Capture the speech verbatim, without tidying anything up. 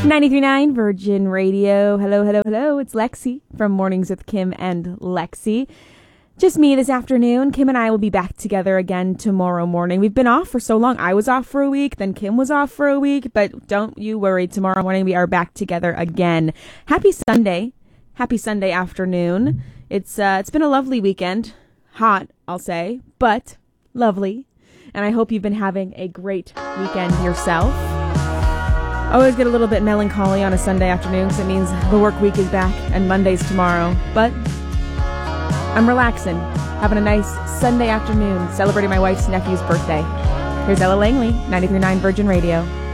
ninety-three point nine Virgin Radio. Hello, hello, hello. It's Lexi from Mornings with Kim and Lexi. Just me this afternoon. Kim and I will be back together again tomorrow morning. We've been off for so long. I was off for a week, then Kim was off for a week, but don't you worry. Tomorrow morning we are back together again. Happy Sunday. Happy Sunday afternoon. It's uh, it's been a lovely weekend. Hot, I'll say, but lovely. And I hope you've been having a great weekend yourself. I always get a little bit melancholy on a Sunday afternoon because it means the work week is back and Monday's tomorrow. But I'm relaxing, having a nice Sunday afternoon, celebrating my wife's nephew's birthday. Here's Ella Langley, ninety-three point nine Virgin Radio.